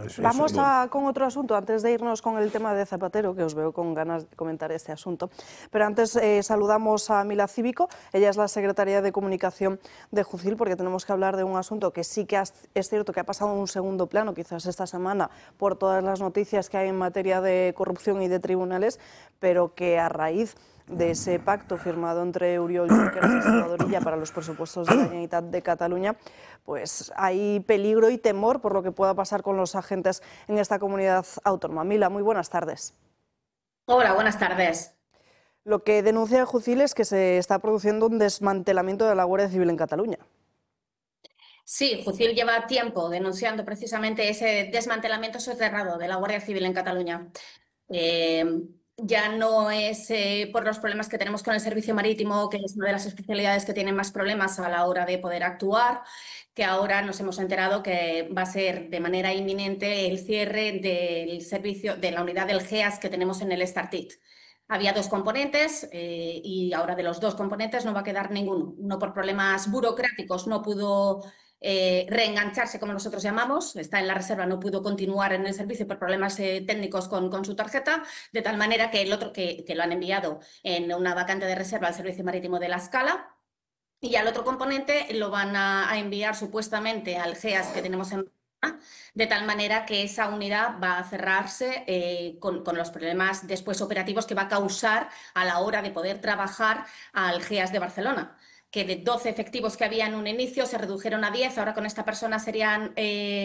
Vamos con otro asunto, antes de irnos con el tema de Zapatero, que os veo con ganas de comentar este asunto. Pero antes saludamos a Mila Cívico, ella es la secretaria de Comunicación de Jucil, porque tenemos que hablar de un asunto que sí que es cierto que ha pasado en un segundo plano, quizás esta semana, por todas las noticias que hay en materia de corrupción y de tribunales, pero que a raíz de ese pacto firmado entre Oriol Junqueras y Salvador Illa para los presupuestos de la Generalitat de Cataluña, pues hay peligro y temor por lo que pueda pasar con los agentes en esta comunidad autónoma. Mila, muy buenas tardes. Hola, buenas tardes. Lo que denuncia Jucil es que se está produciendo un desmantelamiento de la Guardia Civil en Cataluña. Sí, Jucil lleva tiempo denunciando precisamente ese desmantelamiento soterrado de la Guardia Civil en Cataluña. Ya no es por los problemas que tenemos con el servicio marítimo, que es una de las especialidades que tienen más problemas a la hora de poder actuar, que ahora nos hemos enterado que va a ser de manera inminente el cierre del servicio de la unidad del GEAS que tenemos en el Estartit. Había dos componentes y ahora de los dos componentes no va a quedar ninguno. Uno por problemas burocráticos no pudo reengancharse, como nosotros llamamos, está en la reserva, no pudo continuar en el servicio por problemas técnicos con su tarjeta, de tal manera que el otro que lo han enviado en una vacante de reserva al Servicio Marítimo de La Scala, y al otro componente lo van a enviar supuestamente al GEAS que tenemos en Barcelona, de tal manera que esa unidad va a cerrarse con los problemas después operativos que va a causar a la hora de poder trabajar al GEAS de Barcelona, que de 12 efectivos que había en un inicio se redujeron a 10, ahora con esta persona serían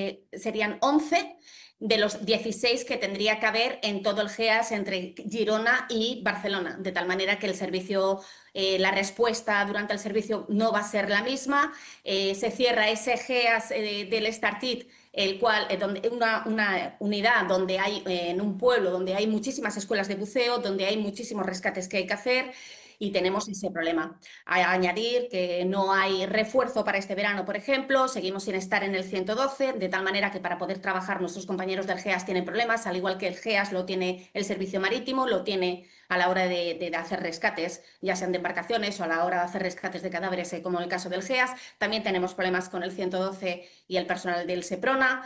11 de los 16 que tendría que haber en todo el GEAS entre Girona y Barcelona, de tal manera que el servicio, la respuesta durante el servicio no va a ser la misma. Se cierra ese GEAS del Estartit, el cual, una unidad donde hay, en un pueblo donde hay muchísimas escuelas de buceo, donde hay muchísimos rescates que hay que hacer, y tenemos ese problema. A añadir que no hay refuerzo para este verano, por ejemplo, seguimos sin estar en el 112, de tal manera que para poder trabajar nuestros compañeros del GEAS tienen problemas, al igual que el GEAS lo tiene el servicio marítimo, lo tiene a la hora de hacer rescates, ya sean de embarcaciones o a la hora de hacer rescates de cadáveres, como en el caso del GEAS. También tenemos problemas con el 112 y el personal del SEPRONA.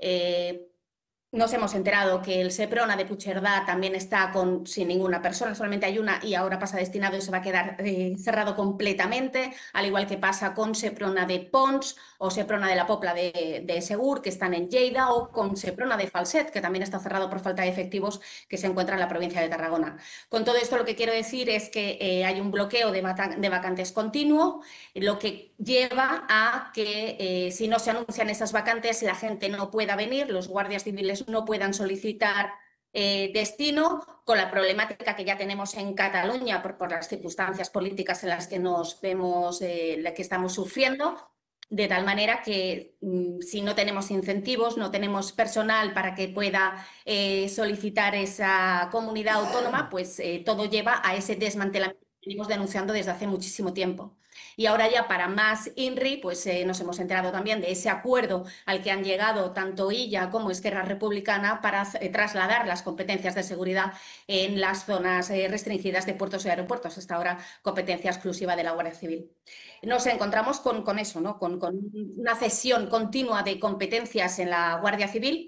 Nos hemos enterado que el SEPRONA de Puigcerdá también está sin ninguna persona, solamente hay una y ahora pasa destinado y se va a quedar cerrado completamente, al igual que pasa con SEPRONA de Pons o SEPRONA de la Popla de Segur, que están en Lleida, o con SEPRONA de Falset, que también está cerrado por falta de efectivos, que se encuentra en la provincia de Tarragona. Con todo esto lo que quiero decir es que hay un bloqueo de vacantes continuo, lo que lleva a que si no se anuncian esas vacantes la gente no pueda venir, los guardias civiles no puedan solicitar destino, con la problemática que ya tenemos en Cataluña por las circunstancias políticas en las que nos vemos, que estamos sufriendo, de tal manera que si no tenemos incentivos, no tenemos personal para que pueda solicitar esa comunidad autónoma, pues todo lleva a ese desmantelamiento que venimos denunciando desde hace muchísimo tiempo. Y ahora ya para más INRI, pues nos hemos enterado también de ese acuerdo al que han llegado tanto Illa como Esquerra Republicana para trasladar las competencias de seguridad en las zonas restringidas de puertos y aeropuertos, hasta ahora competencia exclusiva de la Guardia Civil. Nos encontramos con eso, ¿no? Con una cesión continua de competencias en la Guardia Civil.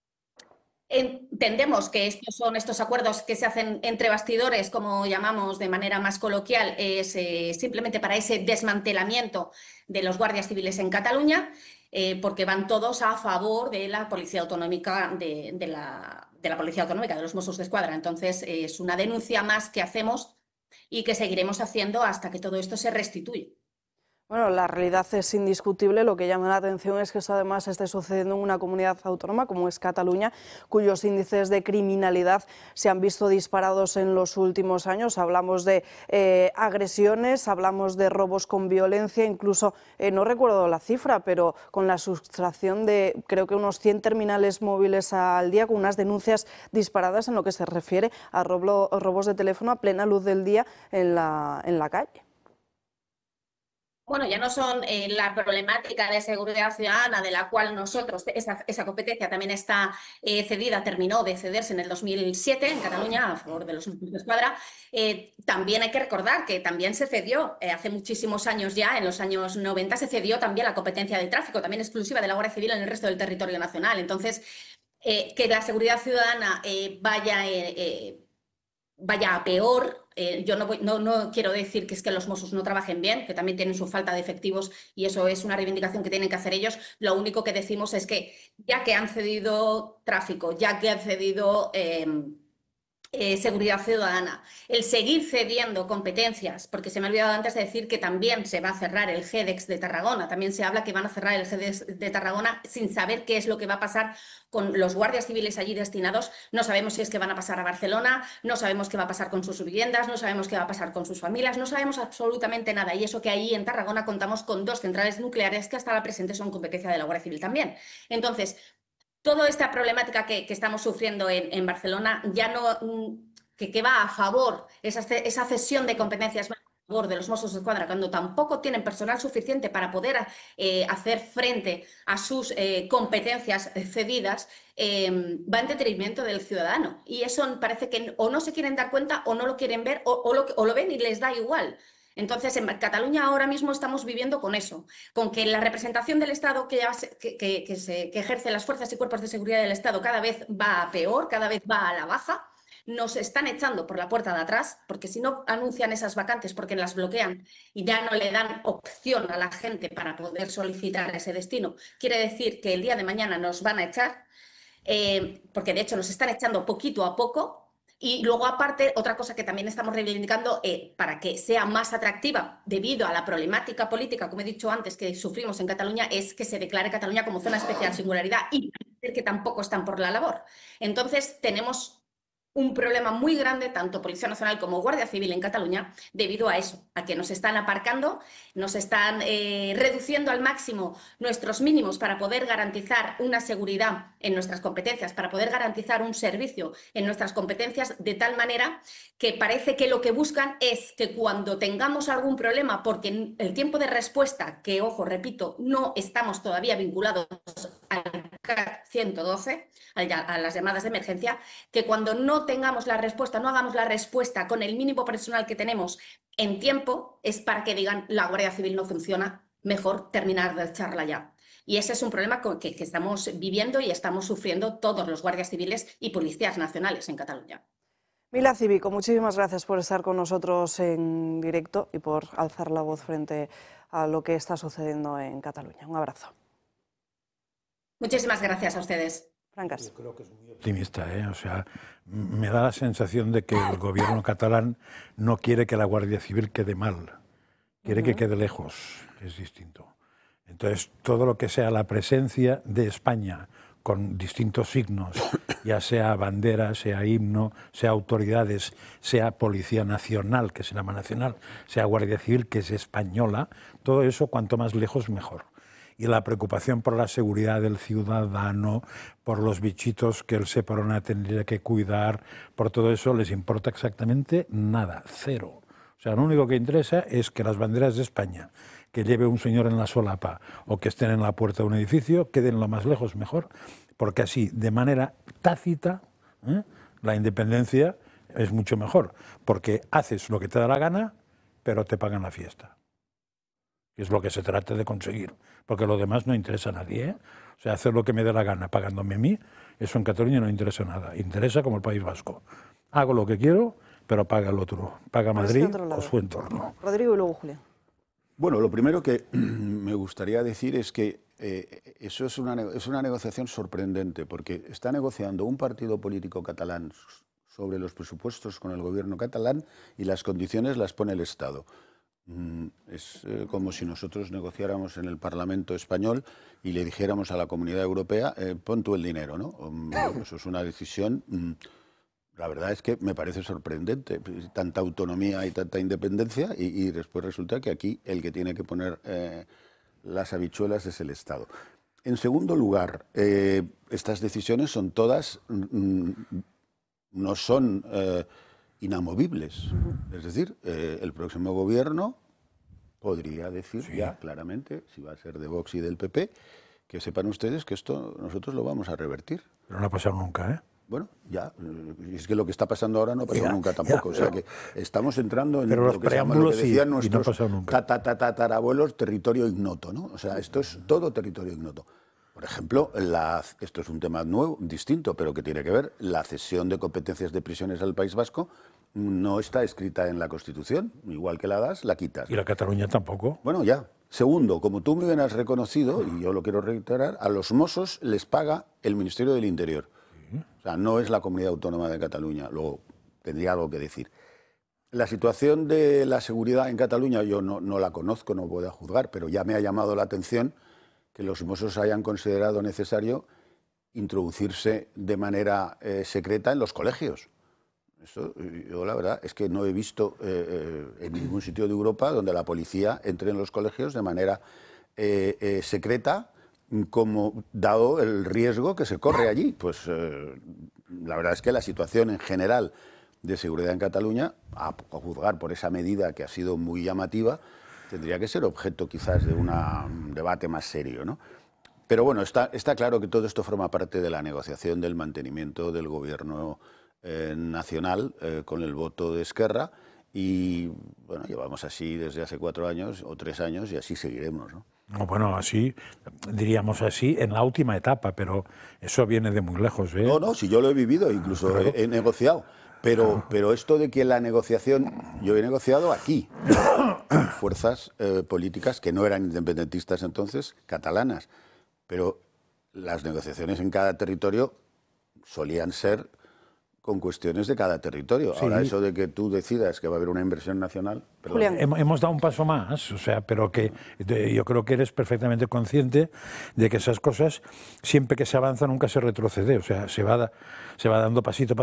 Entendemos que estos acuerdos que se hacen entre bastidores, como llamamos de manera más coloquial, es simplemente para ese desmantelamiento de los guardias civiles en Cataluña, porque van todos a favor de la Policía Autonómica, de la Policía Autonómica, de los Mossos d'Esquadra. Entonces, es una denuncia más que hacemos y que seguiremos haciendo hasta que todo esto se restituya. Bueno, la realidad es indiscutible. Lo que llama la atención es que esto además esté sucediendo en una comunidad autónoma como es Cataluña, cuyos índices de criminalidad se han visto disparados en los últimos años. Hablamos de agresiones, hablamos de robos con violencia, incluso, no recuerdo la cifra, pero con la sustracción de creo que unos 100 terminales móviles al día, con unas denuncias disparadas en lo que se refiere a robos de teléfono a plena luz del día en la calle. Bueno, ya no son la problemática de seguridad ciudadana, de la cual nosotros, esa competencia también está cedida, terminó de cederse en el 2007 en Cataluña a favor de los Mossos d'Esquadra. También hay que recordar que también se cedió hace muchísimos años ya, en los años 90, se cedió también la competencia de tráfico, también exclusiva de la Guardia Civil en el resto del territorio nacional. Entonces, que la seguridad ciudadana vaya a peor. Yo no quiero decir que es que los Mossos no trabajen bien, que también tienen su falta de efectivos y eso es una reivindicación que tienen que hacer ellos. Lo único que decimos es que ya que han cedido tráfico, ya que han cedido seguridad ciudadana, el seguir cediendo competencias, porque se me ha olvidado antes de decir que también se va a cerrar el GEDEX de Tarragona, también se habla que van a cerrar el GEDEX de Tarragona sin saber qué es lo que va a pasar con los guardias civiles allí destinados. No sabemos si es que van a pasar a Barcelona, no sabemos qué va a pasar con sus viviendas, no sabemos qué va a pasar con sus familias, no sabemos absolutamente nada. Y eso que ahí en Tarragona contamos con 2 centrales nucleares que hasta la presente son competencia de la Guardia Civil también. Entonces, toda esta problemática que estamos sufriendo en Barcelona ya no, que va a favor, esa cesión de competencias va a favor de los Mossos d'Esquadra, cuando tampoco tienen personal suficiente para poder hacer frente a sus competencias cedidas, va en detrimento del ciudadano. Y eso parece que o no se quieren dar cuenta o no lo quieren ver o lo ven y les da igual. Entonces, en Cataluña ahora mismo estamos viviendo con eso, con que la representación del Estado que ejerce las fuerzas y cuerpos de seguridad del Estado cada vez va a peor, cada vez va a la baja. Nos están echando por la puerta de atrás, porque si no anuncian esas vacantes, porque las bloquean y ya no le dan opción a la gente para poder solicitar ese destino, quiere decir que el día de mañana nos van a echar, porque de hecho nos están echando poquito a poco. Y luego, aparte, otra cosa que también estamos reivindicando para que sea más atractiva debido a la problemática política, como he dicho antes, que sufrimos en Cataluña, es que se declare Cataluña como zona especial singularidad y que tampoco están por la labor. Entonces, tenemos un problema muy grande, tanto Policía Nacional como Guardia Civil en Cataluña, debido a eso, a que nos están aparcando, nos están reduciendo al máximo nuestros mínimos para poder garantizar una seguridad en nuestras competencias, para poder garantizar un servicio en nuestras competencias, de tal manera que parece que lo que buscan es que cuando tengamos algún problema, porque el tiempo de respuesta, que ojo, repito, no estamos todavía vinculados al CAC 112, a las llamadas de emergencia, que cuando no tengamos la respuesta, no hagamos la respuesta con el mínimo personal que tenemos en tiempo, es para que digan la Guardia Civil no funciona, mejor terminar de echarla ya. Y ese es un problema que estamos viviendo y estamos sufriendo todos los guardias civiles y policías nacionales en Cataluña. Mila Cívico, muchísimas gracias por estar con nosotros en directo y por alzar la voz frente a lo que está sucediendo en Cataluña. Un abrazo. Muchísimas gracias a ustedes. Francas. Yo creo que es muy optimista, O sea, me da la sensación de que el gobierno catalán no quiere que la Guardia Civil quede mal, quiere que quede lejos, que es distinto. Entonces, todo lo que sea la presencia de España con distintos signos, ya sea bandera, sea himno, sea autoridades, sea Policía Nacional, que se llama nacional, sea Guardia Civil, que es española, todo eso cuanto más lejos mejor. Y la preocupación por la seguridad del ciudadano, por los bichitos que el Seprona tendría que cuidar, por todo eso les importa exactamente nada, cero. O sea, lo único que interesa es que las banderas de España, que lleve un señor en la solapa o que estén en la puerta de un edificio, queden lo más lejos mejor, porque así, de manera tácita, la independencia es mucho mejor, porque haces lo que te da la gana, pero te pagan la fiesta. Es lo que se trata de conseguir, porque lo demás no interesa a nadie, O sea, hacer lo que me dé la gana pagándome a mí, eso en Cataluña no interesa nada, interesa como el País Vasco. Hago lo que quiero, pero paga el otro, paga Madrid o su entorno. Rodrigo y luego Julián. Bueno, lo primero que me gustaría decir es que eso es una negociación sorprendente, porque está negociando un partido político catalán sobre los presupuestos con el gobierno catalán y las condiciones las pone el Estado. Es como si nosotros negociáramos en el Parlamento español y le dijéramos a la Comunidad Europea, pon tú el dinero, ¿no? Eso es una decisión, la verdad es que me parece sorprendente, tanta autonomía y tanta independencia, y después resulta que aquí el que tiene que poner las habichuelas es el Estado. En segundo lugar, estas decisiones son todas, no son inamovibles. Es decir, el próximo gobierno podría decir ya claramente, si va a ser de Vox y del PP, que sepan ustedes que esto nosotros lo vamos a revertir. Pero no ha pasado nunca, ¿eh? Bueno, ya, es que lo que está pasando ahora no ha pasado nunca tampoco. O sea que estamos entrando en lo que decían nuestros tatarabuelos, territorio ignoto, ¿no? O sea, esto es todo territorio ignoto. Por ejemplo, esto es un tema nuevo, distinto, pero que tiene que ver, la cesión de competencias de prisiones al País Vasco no está escrita en la Constitución, igual que la das, la quitas. ¿Y la Cataluña tampoco? Bueno, ya. Segundo, como tú muy bien has reconocido, y yo lo quiero reiterar, a los Mossos les paga el Ministerio del Interior. O sea, no es la Comunidad Autónoma de Cataluña, luego tendría algo que decir. La situación de la seguridad en Cataluña yo no la conozco, no puedo juzgar, pero ya me ha llamado la atención que los Mossos hayan considerado necesario introducirse de manera secreta en los colegios. Eso, yo la verdad es que no he visto en ningún sitio de Europa donde la policía entre en los colegios de manera secreta, como dado el riesgo que se corre allí. Pues la verdad es que la situación en general de seguridad en Cataluña, a juzgar por esa medida que ha sido muy llamativa, tendría que ser objeto quizás de un debate más serio, ¿no? Pero bueno, está claro que todo esto forma parte de la negociación del mantenimiento del gobierno nacional con el voto de Esquerra y bueno, llevamos así desde hace 4 años o 3 años y así seguiremos, ¿no? Bueno, así, diríamos así, en la última etapa, pero eso viene de muy lejos, ¿eh? No, si yo lo he vivido, incluso claro. he negociado. Pero esto de que la negociación, yo he negociado aquí, fuerzas políticas que no eran independentistas entonces, catalanas, pero las negociaciones en cada territorio solían ser con cuestiones de cada territorio. Sí. Ahora eso de que tú decidas que va a haber una inversión nacional... Julián. Hemos dado un paso más, o sea, pero que yo creo que eres perfectamente consciente de que esas cosas, siempre que se avanza, nunca se retrocede. O sea, se va dando pasito,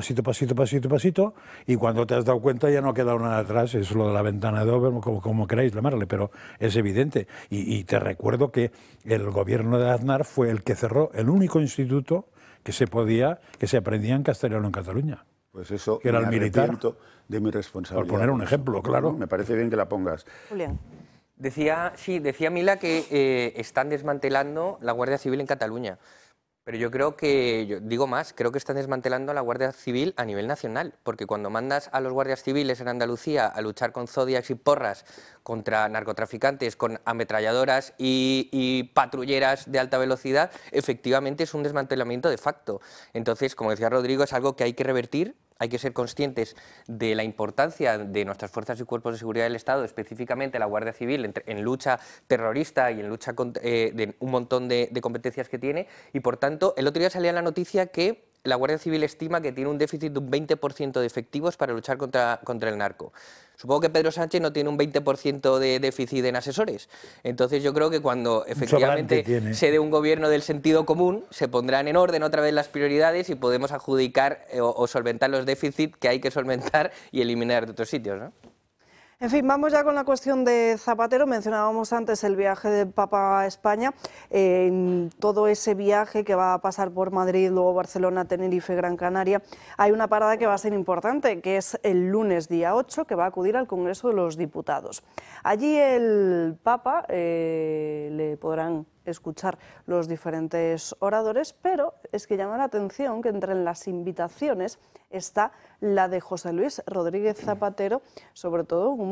y cuando te has dado cuenta ya no ha quedado nada atrás. Es lo de la ventana de Ober, como queráis llamarle, pero es evidente. Y te recuerdo que el gobierno de Aznar fue el que cerró el único instituto que se aprendía en castellano en Cataluña. Pues eso, que era el militar, de mi responsabilidad. Por poner un ejemplo, claro. Me parece bien que la pongas. Julián. Decía Mila que están desmantelando la Guardia Civil en Cataluña. Pero yo creo que, digo más, creo que están desmantelando la Guardia Civil a nivel nacional, porque cuando mandas a los guardias civiles en Andalucía a luchar con zodiacs y porras contra narcotraficantes, con ametralladoras y patrulleras de alta velocidad, efectivamente es un desmantelamiento de facto. Entonces, como decía Rodrigo, es algo que hay que revertir. Hay que ser conscientes de la importancia de nuestras fuerzas y cuerpos de seguridad del Estado, específicamente la Guardia Civil, en lucha terrorista y en lucha de un montón de competencias que tiene. Y, por tanto, el otro día salía la noticia que la Guardia Civil estima que tiene un déficit de un 20% de efectivos para luchar contra el narco. Supongo que Pedro Sánchez no tiene un 20% de déficit en asesores. Entonces yo creo que cuando efectivamente se dé un gobierno del sentido común, se pondrán en orden otra vez las prioridades y podemos adjudicar o solventar los déficits que hay que solventar y eliminar de otros sitios, ¿no? En fin, vamos ya con la cuestión de Zapatero. Mencionábamos antes el viaje del Papa a España. En todo ese viaje que va a pasar por Madrid, luego Barcelona, Tenerife, Gran Canaria, hay una parada que va a ser importante, que es el lunes día 8, que va a acudir al Congreso de los Diputados. Allí el Papa le podrán escuchar los diferentes oradores, pero es que llama la atención que entre las invitaciones está la de José Luis Rodríguez Zapatero, sobre todo